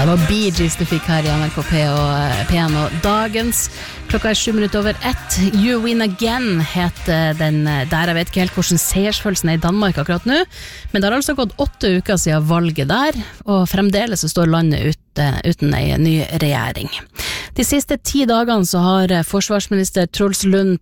Det var Bee Gees du fikk her i NRK P1 og dagens. Klokka 7:07. You Win Again heter den der. Jeg vet ikke helt hvordan seiersfølelsen i Danmark akkurat nå, men det har altså gått 8 uker siden valget der, og fremdeles så står landet uten en ny regjering. De siste 10 dagene så har forsvarsminister Truls Lund